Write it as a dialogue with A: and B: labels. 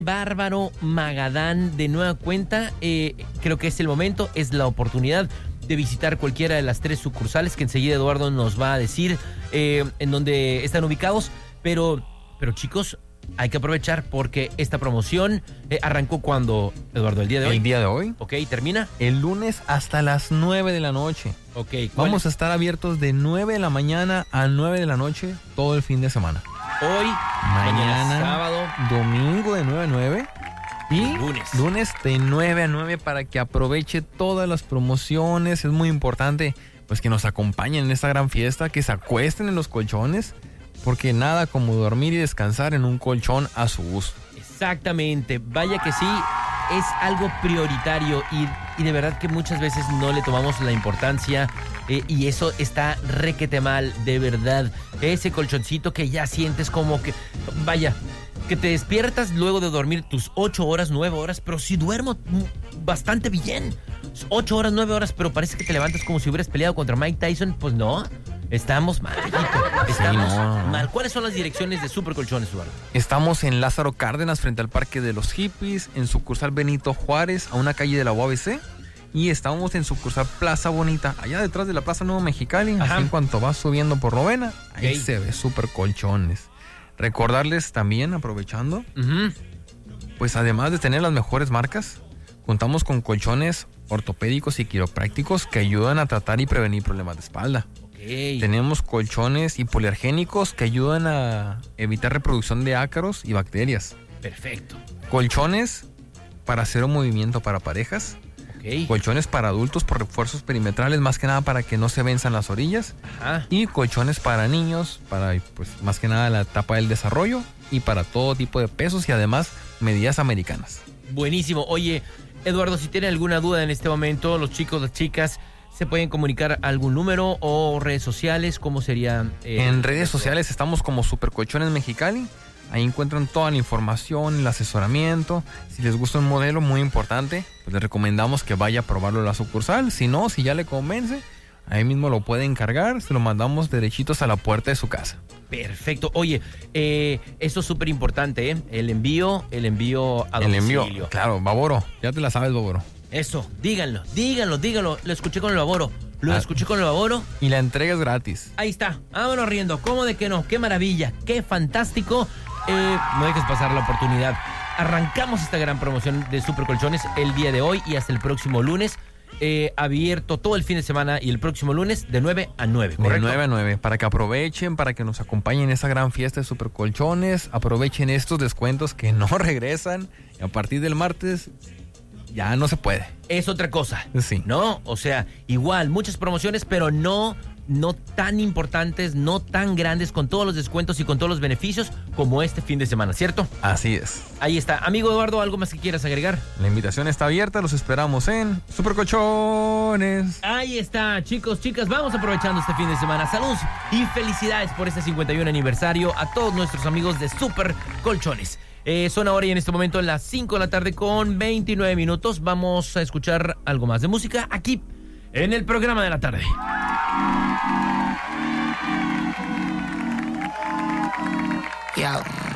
A: Bárbaro Magadán de nueva cuenta. Creo que es el momento, es la oportunidad de visitar cualquiera de las 3 sucursales que enseguida Eduardo nos va a decir en dónde están ubicados. Pero chicos, hay que aprovechar porque esta promoción arrancó cuando, Eduardo, el día de hoy.
B: El día de hoy.
A: Ok, ¿termina?
B: El lunes hasta las 9 de la noche.
A: Ok.
B: Vamos a estar abiertos de 9 de la mañana a 9 de la noche todo el fin de semana.
A: Hoy, mañana sábado,
B: domingo de 9 a 9 y
A: lunes
B: de 9 a 9 para que aproveche todas las promociones. Es muy importante pues que nos acompañen en esta gran fiesta, que se acuesten en los colchones, porque nada como dormir y descansar en un colchón a su gusto.
A: Exactamente, vaya que sí, es algo prioritario y de verdad que muchas veces no le tomamos la importancia y eso está requete mal, de verdad. Ese colchoncito que ya sientes como que, vaya, que te despiertas luego de dormir tus 8 horas, 9 horas, pero sí duermo bastante bien. 8 horas, 9 horas, pero parece que te levantas como si hubieras peleado contra Mike Tyson. Pues no, estamos mal, hijito. Estamos mal. ¿Cuáles son las direcciones de Super Colchones, Eduardo?
B: Estamos en Lázaro Cárdenas, frente al Parque de los Hippies, en sucursal Benito Juárez, a una calle de la UABC. Y estamos en sucursal Plaza Bonita, allá detrás de la Plaza Nuevo Mexicali. Ajá. Así en cuanto vas subiendo por Novena, ahí se ve Super Colchones. Recordarles también, aprovechando, pues además de tener las mejores marcas, contamos con colchones ortopédicos y quiroprácticos que ayudan a tratar y prevenir problemas de espalda. Tenemos colchones hipoalergénicos que ayudan a evitar reproducción de ácaros y bacterias.
A: Perfecto.
B: Colchones para cero movimiento para parejas. Colchones para adultos por refuerzos perimetrales, más que nada para que no se venzan las orillas.
A: Ajá.
B: Y colchones para niños, para pues más que nada la etapa del desarrollo y para todo tipo de pesos y además medidas americanas.
A: Buenísimo. Oye, Eduardo, si tienen alguna duda en este momento, los chicos, las chicas, ¿se pueden comunicar a algún número o redes sociales? ¿Cómo sería?
B: En redes sociales estamos como Super Colchones Mexicali. Ahí encuentran toda la información, el asesoramiento. Si les gusta un modelo, muy importante, pues les recomendamos que vaya a probarlo en la sucursal. Si no, si ya le convence, ahí mismo lo puede encargar. Se lo mandamos derechitos a la puerta de su casa.
A: Perfecto. Oye, esto es súper importante, ¿eh? El envío a domicilio.
B: El envío, claro, Baboro. Ya te la sabes, Baboro.
A: Eso, díganlo. Lo escuché con el Baboro. Escuché con el Baboro.
B: Y la entrega es gratis.
A: Ahí está. Vámonos riendo. ¿Cómo de que no? Qué maravilla. Qué fantástico. No dejes pasar la oportunidad. Arrancamos esta gran promoción de Super Colchones el día de hoy y hasta el próximo lunes. Abierto todo el fin de semana y el próximo lunes de 9 a 9, ¿correcto?
B: De 9 a 9, para que aprovechen, para que nos acompañen en esta gran fiesta de Super Colchones. Aprovechen estos descuentos que no regresan. Y a partir del martes ya no se puede.
A: Es otra cosa.
B: Sí.
A: ¿No? O sea, igual, muchas promociones, pero no tan importantes, no tan grandes, con todos los descuentos y con todos los beneficios como este fin de semana, ¿cierto?
B: Así es.
A: Ahí está. Amigo Eduardo, ¿algo más que quieras agregar?
B: La invitación está abierta, los esperamos en Super Colchones.
A: Ahí está, chicos, chicas, vamos aprovechando este fin de semana. Salud y felicidades por este 51 aniversario a todos nuestros amigos de Super Colchones. Son ahora y en este momento las 5 de la tarde con 29 minutos. Vamos a escuchar algo más de música aquí en el programa de la tarde.
C: Yo.